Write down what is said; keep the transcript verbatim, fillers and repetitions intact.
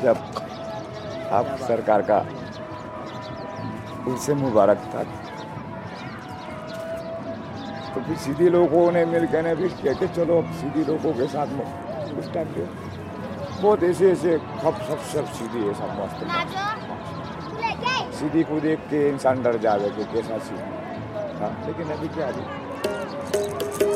मतलब आप सरकार का उससे मुबारक था। तो फिर सीधी लोगों ने मिल के फिर कह के चलो अब सीधी लोगों के साथ में उस टाइम पे बहुत ऐसे ऐसे खप सब सब सीधी है सब मस्त मस्त। सीधी को देख के इंसान डर जावे कि कैसा सीधी। हाँ लेकिन अभी क्या अभी